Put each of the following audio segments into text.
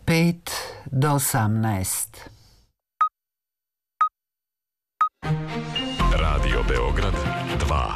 5 do 18. Radio Beograd 2.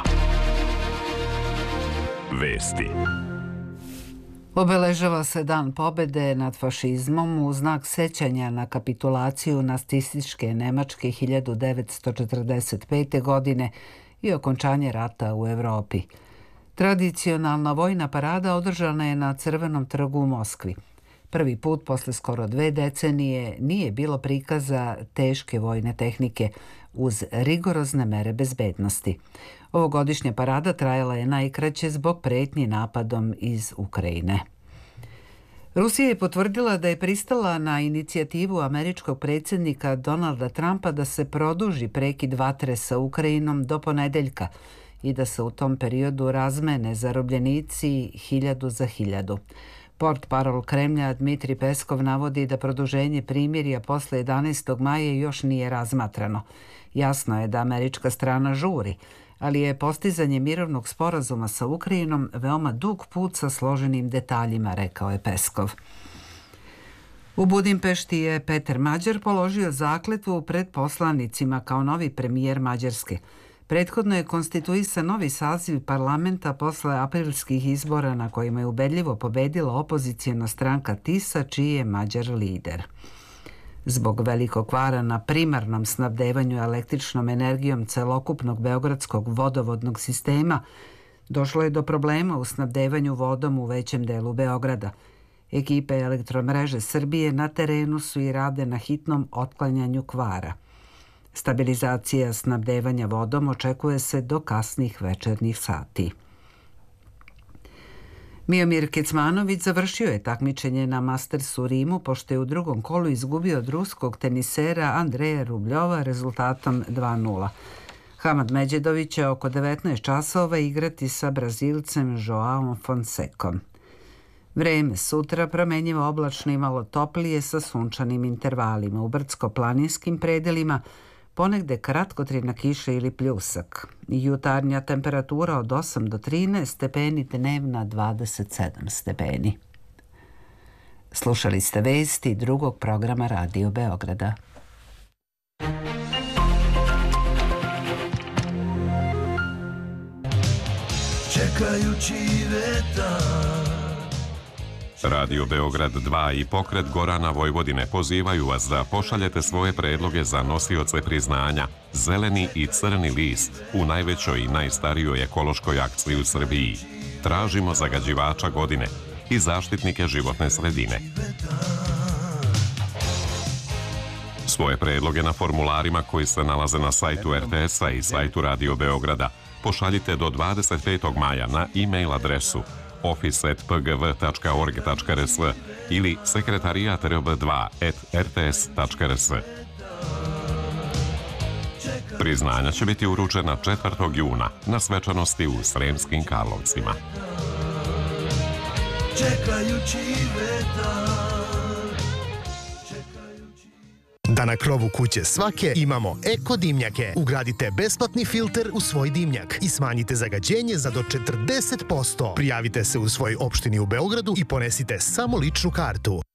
Vesti. Obeležava se Dan pobede nad fašizmom u znak sećanja na kapitulaciju nacističke Nemačke 1945. godine i okončanje rata u Evropi. Tradicionalna vojna parada održana je na Crvenom trgu u Moskvi. Prvi put posle skoro 2 decenije nije bilo prikaza teške vojne tehnike uz rigorozne mere bezbednosti. Ovogodišnja parada trajala je najkraće zbog pretnji napadom iz Ukrajine. Rusija je potvrdila da je pristala na inicijativu američkog predsjednika Donalda Trumpa da se produži prekid vatre sa Ukrajinom do ponedeljka i da se u tom periodu razmene zarobljenici 1000 za 1000. Portparol Kremlja Dmitri Peskov navodi da produženje primirja posle 11. maja još nije razmatrano. Jasno je da američka strana žuri, ali je postizanje mirovnog sporazuma sa Ukrajinom veoma dug put sa složenim detaljima, rekao je Peskov. U Budimpešti je Peter Mađar položio zakletvu pred poslanicima kao novi premijer Mađarske. Prethodno je konstituisan novi saziv parlamenta posle aprilskih izbora na kojima je ubedljivo pobedila opozicijona stranka TISA, čiji je Mađar lider. Zbog velikog kvara na primarnom snabdevanju električnom energijom celokupnog beogradskog vodovodnog sistema došlo je do problema u snabdevanju vodom u većem delu Beograda. Ekipe Elektromreže Srbije na terenu su i rade na hitnom otklanjanju kvara. Stabilizacija snabdevanja vodom očekuje se do kasnih večernjih sati. Miomir Kecmanović završio je takmičenje na Mastersu u Rimu pošto je u drugom kolu izgubio od ruskog tenisera Andreja Rubljova rezultatom 2:0. Hamad Međedović će oko 19 časova igrati sa Brazilcem Joaom Fonsecom. Vreme sutra promenjivo oblačno i malo toplije sa sunčanim intervalima. U brdsko-planinskim predelima ponegde kratkotrajna kiša ili pljusak. Jutarnja temperatura od 8 do 13 stepeni, dnevna 27 stepeni. Slušali ste vesti drugog programa Radio Beograda. Čekajući vetar. Radio Beograd 2 i pokret Gorana Vojvodine pozivaju vas da pošaljete svoje predloge za nosioce priznanja Zeleni i crni list u najvećoj i najstarijoj ekološkoj akciji u Srbiji. Tražimo zagađivača godine i zaštitnike životne sredine. Svoje predloge na formularima koji se nalaze na sajtu RTS-a i sajtu Radio Beograda pošaljite do 25. maja na e-mail adresu office@pgv.org.rs ili sekretarijat.rb2@rts.rs. Priznanja će biti uručena 4. juna na svečanosti u Sremskim Karlovcima. Čekajući vetar. Da na krovu kuće svake imamo eko dimnjake. Ugradite besplatni filter u svoj dimnjak i smanjite zagađenje za do 40%. Prijavite se u svojoj opštini u Beogradu i ponesite samo ličnu kartu.